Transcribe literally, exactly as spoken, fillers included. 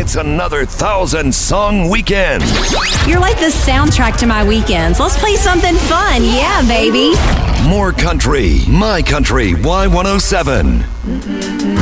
It's another thousand song weekend. You're like the soundtrack to my weekends. Let's play something fun. Yeah, baby. More country. My Country Y one oh seven.